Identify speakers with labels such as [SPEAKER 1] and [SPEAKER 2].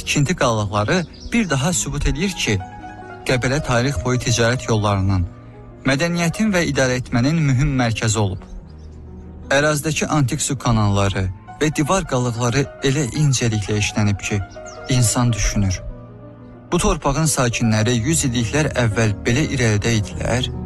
[SPEAKER 1] tikinti qalıqları bir daha sübut edir ki, Qəbələ tarix boyu ticarət yollarının, mədəniyyətin və idarəetmənin mühüm mərkəzi olub. Ərazidəki antik su kanalları və divar qalıqları elə incəliklə işlənib ki, insan düşünür. Bu torpağın sakinləri 100 illiklər əvvəl belə irəlidə idilər.